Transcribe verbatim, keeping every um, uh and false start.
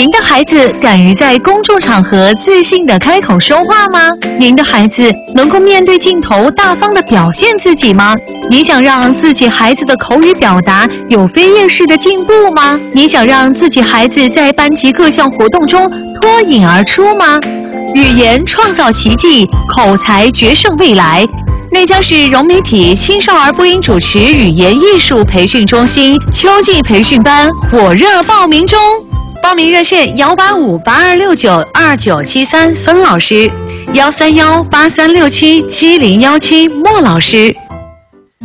您的孩子敢于在公众场合自信地开口说话吗？您的孩子能够面对镜头大方地表现自己吗？你想让自己孩子的口语表达有飞跃式的进步吗？你想让自己孩子在班级各项活动中脱颖而出吗？语言创造奇迹，口才决胜未来。内江市融媒体青少儿播音主持语言艺术培训中心秋季培训班火热报名中，报名热线幺八五八二六九二九七三孙老师，幺三幺八三六七七零幺七莫老师。